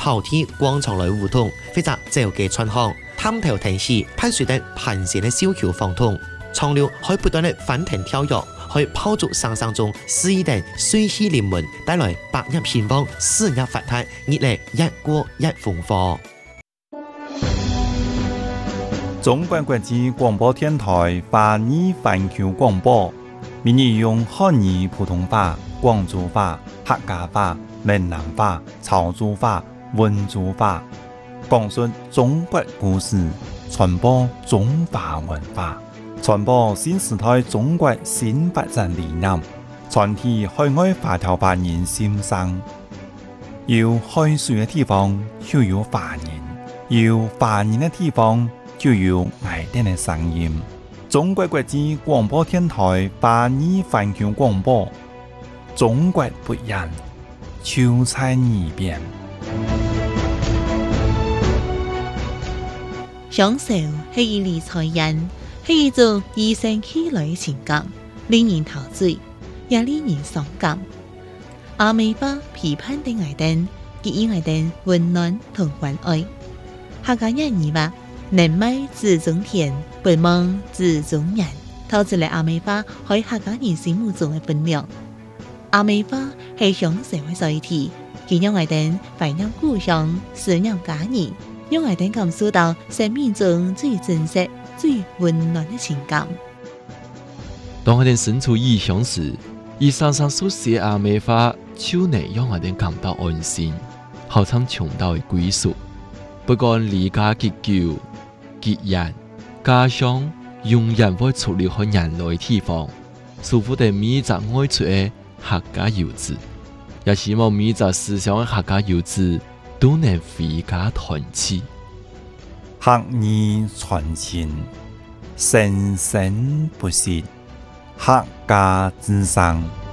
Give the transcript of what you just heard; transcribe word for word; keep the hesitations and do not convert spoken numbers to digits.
跑去廣場來互動，或者走街串巷、探頭提示、拍水等盤旋的小橋放通，長流可以不斷的翻騰跳躍，可以拋逐上山中肆意等水氣臨門，帶來百日興旺、四日發達，熱力一過一豐富。 中國國際廣播電台華語環球廣播，每日用漢語普通話、廣州話、客家話、閩南話、潮州話、溫州話，講述中國故事，傳播中華文化，傳播新時代中國新發展理念，傳遞海外華僑華人心聲。有海水嘅地方就有華人，有華人嘅地方就有愛哋嘅聲音。中國國際廣播電台華語環球廣播，中國不一樣，就在耳邊。 享受係一理財人，係一種與生俱來嘅情感，令人陶醉，也令人傷感。阿美花批判的愛燈，給予愛燈溫暖同關愛。客家人語話：能賣自種田，不忘自種人。透出嚟阿美花喺客家人心目中嘅分量。阿美花係享受嘅載體，佢讓愛燈懷念故鄉，思念家人，讓愛燈感受到生命中最真實、最溫暖嘅情感。 當愛燈身處異鄉時，以常常書寫阿美花，就能讓愛燈感到安心，好像尋到嘅歸屬。不管離家幾久、幾遠，家鄉永遠會出離開人類嘅地方。祝福的每一個愛出嘅客家遊子，也希望每一個思鄉嘅客家遊子都能回家團聚。 客語傳情，生生不息，客家之聲。